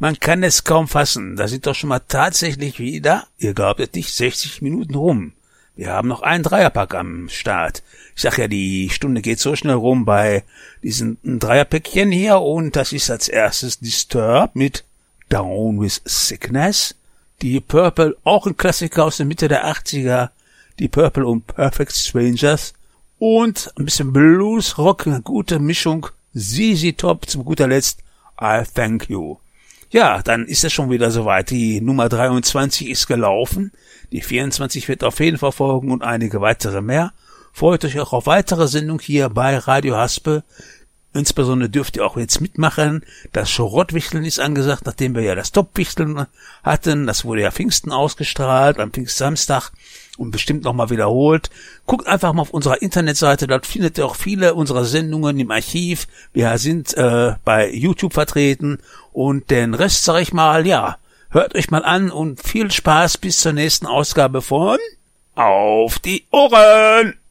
Man kann es kaum fassen. Da sind doch schon mal tatsächlich wieder, ihr glaubt es nicht, 60 Minuten rum. Wir haben noch einen Dreierpack am Start. Ich sag ja, die Stunde geht so schnell rum bei diesen Dreierpäckchen hier. Und das ist als erstes Disturbed mit Down with Sickness. Die Purple, auch ein Klassiker aus der Mitte der 80er. Die Purple und Perfect Strangers. Und ein bisschen Blues, Rock, eine gute Mischung. ZZ Top zum guter Letzt. I Thank You. Ja, dann ist es schon wieder soweit. Die Nummer 23 ist gelaufen. Die 24 wird auf jeden Fall folgen und einige weitere mehr. Freut euch auch auf weitere Sendungen hier bei Radio Haspel. Insbesondere dürft ihr auch jetzt mitmachen. Das Schrottwichteln ist angesagt, nachdem wir ja das Topwichteln hatten. Das wurde ja Pfingsten ausgestrahlt, am Pfingstsamstag und bestimmt nochmal wiederholt. Guckt einfach mal auf unserer Internetseite, dort findet ihr auch viele unserer Sendungen im Archiv. Wir sind bei YouTube vertreten und den Rest, sag ich mal, ja, hört euch mal an und viel Spaß bis zur nächsten Ausgabe von Auf die Ohren!